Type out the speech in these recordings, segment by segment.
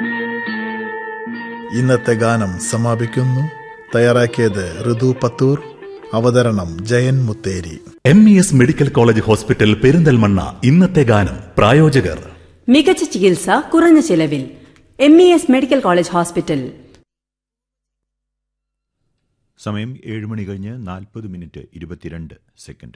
ഇന്നത്തെ ഗാനം സമാപിക്കുന്നു. തയ്യാറാക്കിയത് ഋതു പത്തൂർ, അവതരണം Jayan Mutheri. MES medical college hospital Perinthalmanna. ഇന്നത്തെ ഗാനം പ്രായോജകർ മികച്ച ചികിത്സ കുറഞ്ഞ ചെലവിൽ. MES medical college hospital. സമയം 7 മണി കഴിഞ്ഞ് 40:22.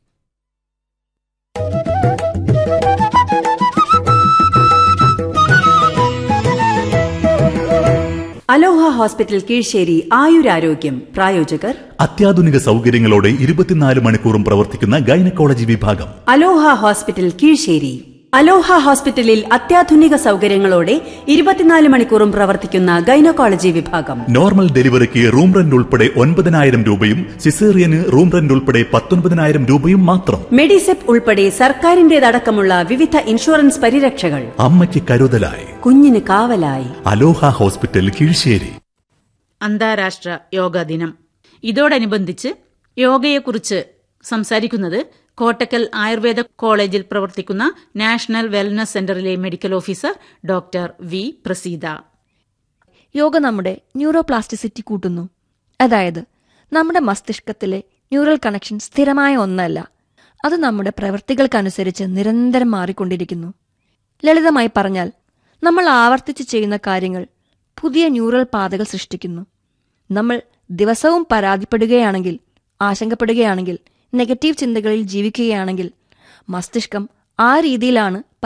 അലോഹ ഹോസ്പിറ്റൽ കീഴ്ശ്ശേരി ആയുരാരോഗ്യം. പ്രായോജകർ അത്യാധുനിക സൗകര്യങ്ങളോടെ 24 മണിക്കൂറും പ്രവർത്തിക്കുന്ന ഗൈനക്കോളജി വിഭാഗം. അലോഹ ഹോസ്പിറ്റൽ കീഴ്ശ്ശേരി. അലോഹ ഹോസ്പിറ്റലിൽ അത്യാധുനിക സൗകര്യങ്ങളോടെ 24 മണിക്കൂറും പ്രവർത്തിക്കുന്ന ഗൈനക്കോളജി വിഭാഗം. നോർമൽ ഡെലിവറിക്ക് റൂം റെന്റ് ഉൾപ്പെടെ 9,000 രൂപയും സിസേറിയന് റൂം റെന്റ് ഉൾപ്പെടെ 19,000 രൂപയും മാത്രം. മെഡിസെപ് ഉൾപ്പെടെ സർക്കാരിന്റേതടക്കമുള്ള വിവിധ ഇൻഷുറൻസ് പരിരക്ഷകൾ. അമ്മയ്ക്ക് കരുതലായി, കുഞ്ഞിന് കാവലായി. അലോഹ ഹോസ്പിറ്റൽ കീഴ്ശ്ശേരി. അന്താരാഷ്ട്ര യോഗാ ദിനം. ഇതോടനുബന്ധിച്ച് യോഗയെക്കുറിച്ച് സംസാരിക്കുന്നത് കോട്ടക്കൽ ആയുർവേദ കോളേജിൽ പ്രവർത്തിക്കുന്ന നാഷണൽ വെൽനസ് സെന്ററിലെ medical officer doctor V Praseetha. Yoga നമ്മുടെ ന്യൂറോപ്ലാസ്റ്റിസിറ്റി കൂട്ടുന്നു. അതായത് നമ്മുടെ മസ്തിഷ്കത്തിലെ ന്യൂറൽ കണക്ഷൻ സ്ഥിരമായ ഒന്നല്ല, അത് നമ്മുടെ പ്രവൃത്തികൾക്കനുസരിച്ച് നിരന്തരം മാറിക്കൊണ്ടിരിക്കുന്നു. ലളിതമായി പറഞ്ഞാൽ, നമ്മൾ ആവർത്തിച്ച് ചെയ്യുന്ന കാര്യങ്ങൾ പുതിയ ന്യൂറൽ പാതകൾ സൃഷ്ടിക്കുന്നു. നമ്മൾ ദിവസവും പരാതിപ്പെടുകയാണെങ്കിൽ, ആശങ്കപ്പെടുകയാണെങ്കിൽ, നെഗറ്റീവ് ചിന്തകളിൽ ജീവിക്കുകയാണെങ്കിൽ മസ്തിഷ്കം ആ രീതിയിലാണ്